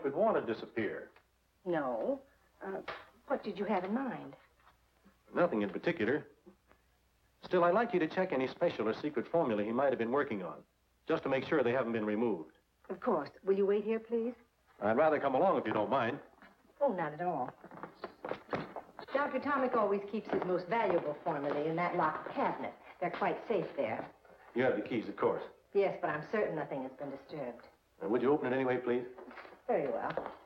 we'd want to disappear. No. What did you have in mind? Nothing in particular. Still, I'd like you to check any special or secret formula he might have been working on, just to make sure they haven't been removed. Of course. Will you wait here, please? I'd rather come along if you don't mind. Oh, not at all. Dr. Tomic always keeps his most valuable formulae in that locked cabinet. They're quite safe there. You have the keys, of course. Yes, but I'm certain nothing has been disturbed. Would you open it anyway, please? Very well.